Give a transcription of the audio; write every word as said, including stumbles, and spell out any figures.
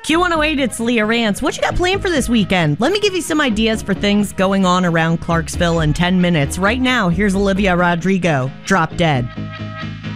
Q one oh eight, it's Leah Rance. What you got planned for this weekend? Let me give you some ideas for things going on around Clarksville in ten minutes. Right now, here's Olivia Rodrigo, Drop Dead.